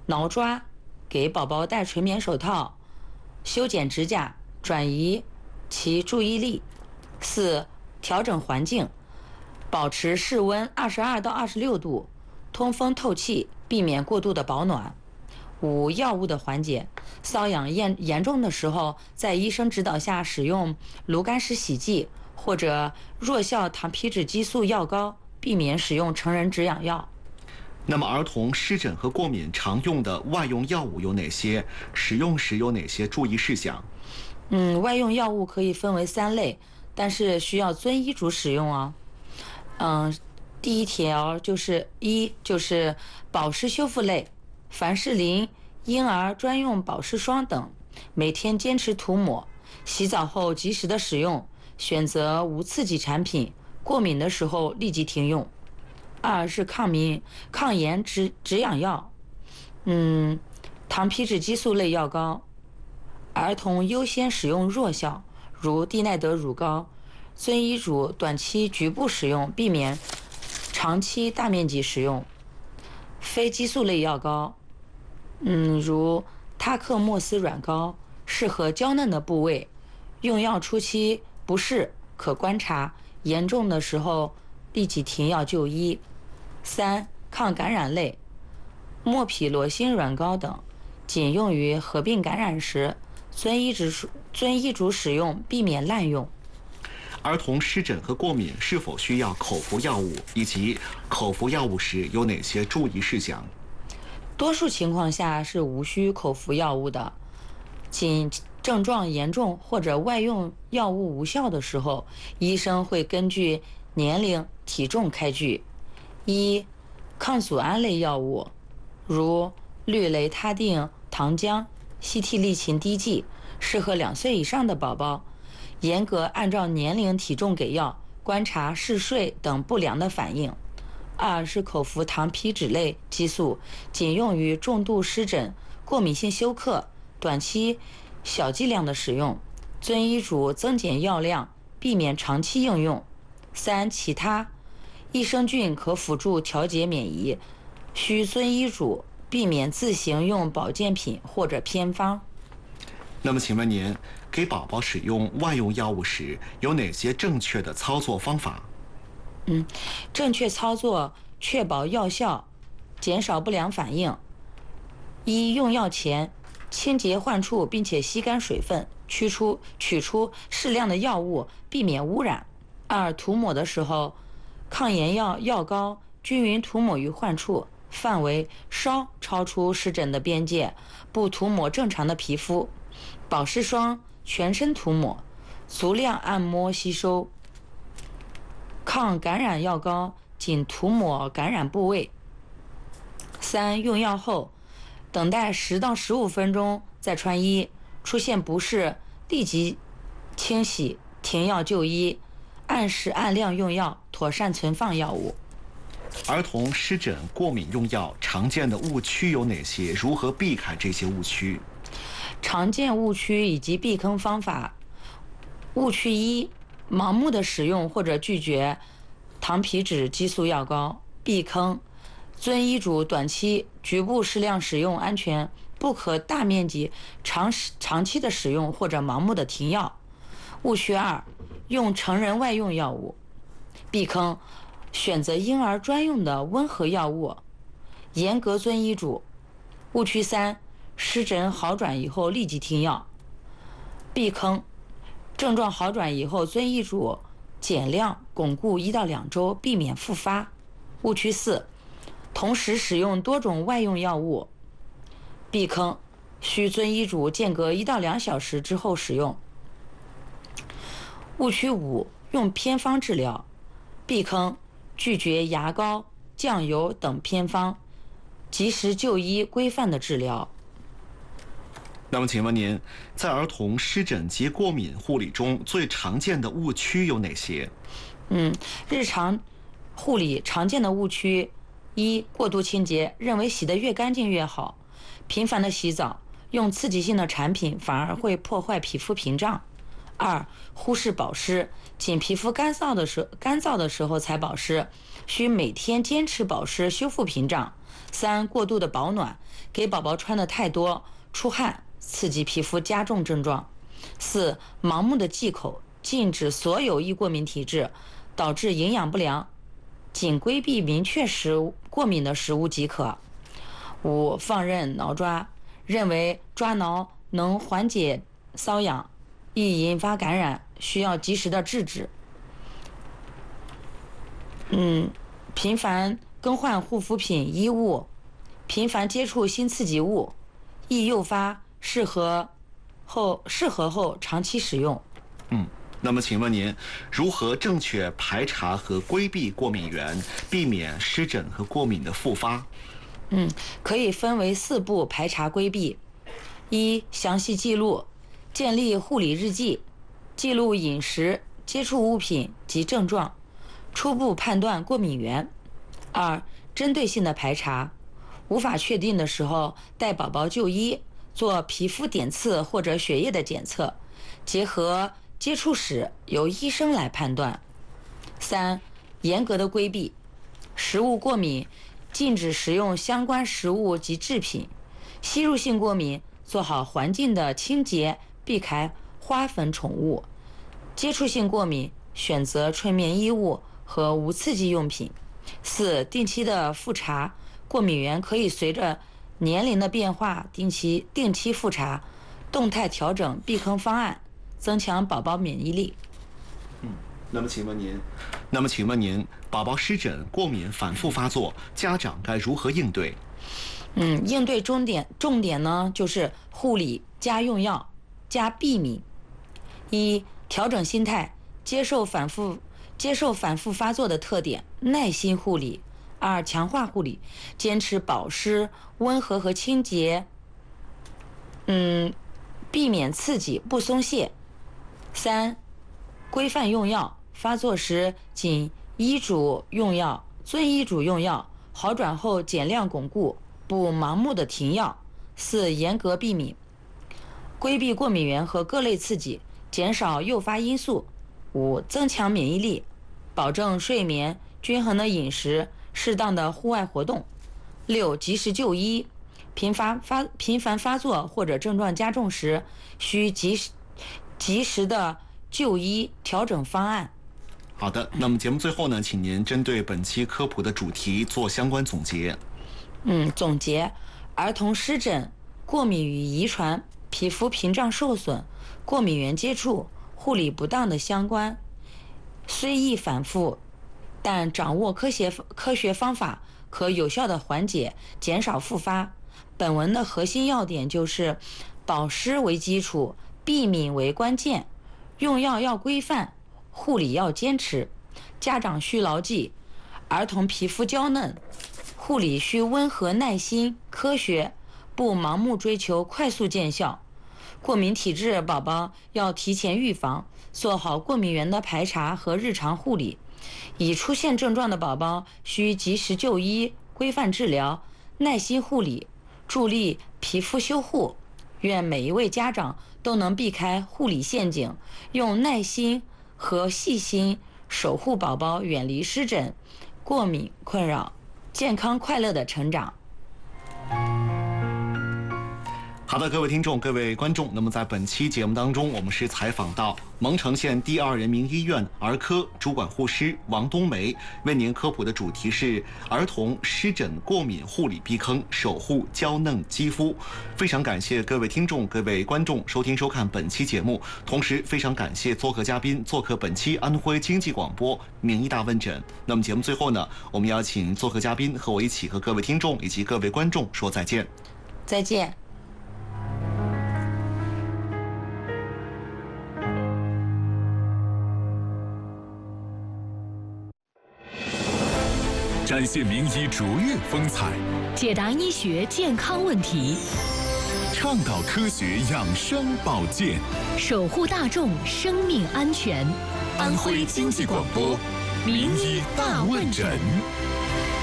挠抓，给宝宝戴纯棉手套，修剪指甲，转移其注意力。4. 调整环境，保持室温22到26度，通风透气，避免过度的保暖。5. 药物的缓解，瘙痒严重的时候，在医生指导下使用炉甘石洗剂或者弱效糖皮质激素药膏，避免使用成人止痒药。 那么儿童湿疹和过敏常用的外用药物有哪些？使用时有哪些注意事项？ 外用药物可以分为3类，但是需要遵医嘱使用哦。第一条就是就是保湿修复类，凡士林、婴儿专用保湿霜等，每天坚持涂抹，洗澡后及时的使用，选择无刺激产品，过敏的时候立即停用。2是抗炎止痒药，糖皮质激素类药膏，儿童优先使用弱效，如地奈德乳膏，遵医嘱短期局部使用，避免长期大面积使用。非激素类药膏，如他克莫斯软膏，适合娇嫩的部位，用药初期不适可观察，严重的时候立即停药就医。3抗感染类，莫匹罗辛软膏等，仅用于合并感染时，遵医嘱使用，避免滥用。 儿童湿疹和过敏是否需要口服药物，以及口服药物时有哪些注意事项？ 多数情况下是无需口服药物的，仅症状严重或者外用药物无效的时候，医生会根据年龄、体重开具。1抗组胺类药物，如氯雷他定、糖浆、西替利嗪滴剂，适合2岁以上的宝宝，严格按照年龄体重给药，观察嗜睡等不良的反应。2是口服糖皮质类激素，仅用于重度湿疹、过敏性休克，短期小剂量的使用，遵医嘱增减药量，避免长期应用。3其他，益生菌可辅助调节免疫，需遵医嘱，避免自行用保健品或者偏方。 那么请问您，给宝宝使用外用药物时有哪些正确的操作方法？ 正确操作确保药效，减少不良反应。1用药前清洁患处，并且吸干水分，取出适量的药物，避免污染。2涂抹的时候，抗炎药膏均匀涂抹于患处，范围稍超出湿疹的边界，不涂抹正常的皮肤。保湿霜全身涂抹，足量按摩吸收。抗感染药膏仅涂抹感染部位。3用药后等待10到15分钟再穿衣，出现不适立即清洗，停药就医，按时按量用药，妥善存放药物。 儿童湿疹、过敏用药常见的误区有哪些？如何避开这些误区？ 常见误区以及避坑方法。误区1，盲目的使用或者拒绝糖皮质激素药膏。避坑，遵医嘱短期局部适量使用安全，不可大面积长期的使用或者盲目的停药。误区2，用成人外用药物。避坑，选择婴儿专用的温和药物，严格遵医嘱。误区3，湿疹好转以后立即停药。避坑，症状好转以后遵医嘱减量巩固1到2周，避免复发。误区4，同时使用多种外用药物。避坑，需遵医嘱间隔1到2小时之后使用。误区5，用偏方治疗。避坑，拒绝牙膏、酱油等偏方，及时就医，规范的治疗。 那么请问您，在儿童湿疹及过敏护理中最常见的误区有哪些？ 日常护理常见的误区：1过度清洁，认为洗得越干净越好，频繁的洗澡，用刺激性的产品反而会破坏皮肤屏障。2忽视保湿，仅皮肤干燥的时候才保湿，需每天坚持保湿修复屏障。3过度的保暖， 给宝宝穿的太多，出汗，刺激皮肤加重症状。4. 盲目的忌口，禁止所有易过敏体质，导致营养不良，仅规避明确过敏的食物即可。5. 放任挠抓，认为抓挠能缓解瘙痒，易引发感染，需要及时的制止。频繁更换护肤品衣物，频繁接触新刺激物，易诱发适合后长期使用。 那么请问您如何正确排查和规避过敏源，避免湿疹和过敏的复发？ 可以分为4步排查规避。1. 详细记录，建立护理日记，记录饮食、接触物品及症状，初步判断过敏源。2. 针对性的排查，无法确定的时候带宝宝就医，做皮肤点刺或者血液的检测，结合接触史由医生来判断。3. 严格的规避，食物过敏禁止食用相关食物及制品，吸入性过敏做好环境的清洁，避开花粉宠物，接触性过敏选择纯棉衣物和无刺激用品。4. 定期的复查，过敏源可以随着年龄的变化定期复查，动态调整避坑方案，增强宝宝免疫力。 那么请问您，宝宝湿疹过敏反复发作，家长该如何应对？ 应对重点呢，就是护理加用药加避敏。1. 调整心态，接受反复发作的特点，耐心护理。2. 强化护理，坚持保湿、温和和清洁，避免刺激，不松懈。3. 规范用药，发作时遵医嘱用药，好转后减量巩固，不盲目的停药。4. 严格避敏，规避过敏源和各类刺激，减少诱发因素。5. 增强免疫力，保证睡眠、均衡的饮食、适当的户外活动。6. 及时就医，频繁发作或者症状加重时，需及时的就医，调整方案。 好的，那么节目最后呢，请您针对本期科普的主题做相关总结。 总结：儿童湿疹过敏与遗传、皮肤屏障受损、过敏源接触、护理不当的相关，虽易反复，但掌握科学方法可有效的缓解、减少复发。本文的核心要点就是保湿为基础，避敏为关键，用药要规范，护理要坚持。家长需牢记，儿童皮肤娇嫩，护理需温和耐心、科学，不盲目追求快速见效。过敏体质宝宝要提前预防，做好过敏源的排查和日常护理。已出现症状的宝宝需及时就医，规范治疗，耐心护理，助力皮肤修护。愿每一位家长都能避开护理陷阱，用耐心和细心守护宝宝远离湿疹、过敏困扰，健康快乐的成长。 好的，各位听众、各位观众，那么在本期节目当中，我们是采访到蒙城县第2人民医院儿科主管护师王冬梅，为您科普的主题是儿童湿疹过敏护理避坑，守护娇嫩肌肤。非常感谢各位听众、各位观众收听收看本期节目，同时非常感谢做客嘉宾做客本期安徽经济广播名医大问诊。那么节目最后呢，我们邀请做客嘉宾和我一起和各位听众以及各位观众说再见。 再见。 展现名医卓越风采， 解答医学健康问题， 倡导科学养生保健， 守护大众生命安全。 安徽经济广播名医大问诊。